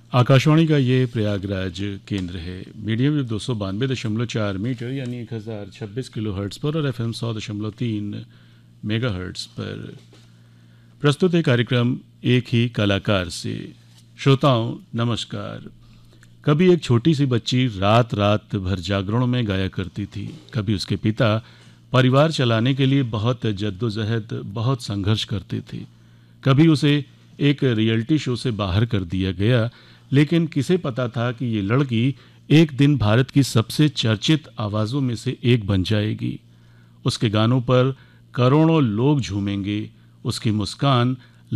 आकाशवाणी का ये प्रयागराज केंद्र है। मीडियम वेव 292.4 मीटर यानी 1026 किलो हर्ट्स पर और FM 100.3 मेगा हर्ट्स पर प्रस्तुत है कार्यक्रम एक ही कलाकार से। श्रोताओं नमस्कार। कभी एक छोटी सी बच्ची रात रात भर जागरणों में गाया करती थी। कभी उसके पिता परिवार चलाने के लिए बहुत जद्दोजहद, बहुत संघर्ष करते थे। कभी उसे एक रियलिटी शो से बाहर कर दिया गया, लेकिन किसे पता था कि ये लड़की एक दिन भारत की सबसे चर्चित आवाज़ों में से एक बन जाएगी। उसके गानों पर करोड़ों लोग झूमेंगे, उसकी मुस्कान